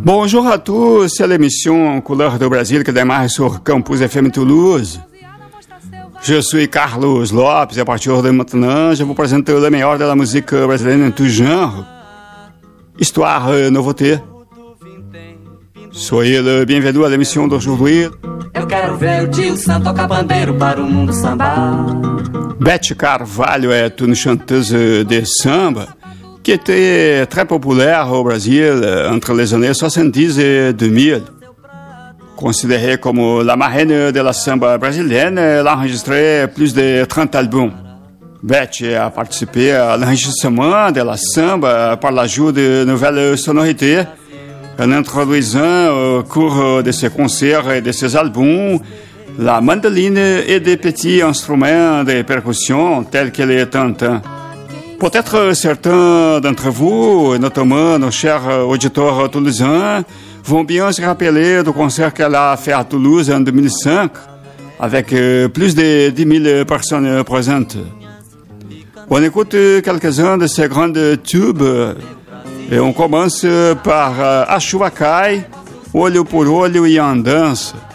Bonjour à tous, c'est l'émission Couleur do Brasil que démarre sur Campus FM Toulouse. Je suis Carlos Lopes et à partir de maintenant, je vous présente le meilleur de la musique brésilienne en tout genre. Histoire, nouveauté. Soyez le bienvenu à l'émission d'aujourd'hui. Eu quero ver o tio Sam tocar pandeiro para o mundo sambar. Beth Carvalho est une chanteuse de samba qui était très populaire au Brésil entre les années 70 et 2000. Considérée comme la marraine de la samba brésilienne, elle a enregistré plus de 30 albums. Beth a participé à l'enregistrement de la samba par l'ajout de nouvelles sonorités, en introduisant au cours de ses concerts et de ses albums la mandoline et des petits instruments de percussion tels que les tantans. Peut-être certains d'entre vous, notamment nos chers auditeurs toulousains, vont bien se rappeler du concert qu'elle a fait à Toulouse en 2005, avec plus de 10 000 personnes présentes. On écoute quelques-uns de ces grands tubes et on commence par Acho Vai Cai, Olho por Olho e Andança.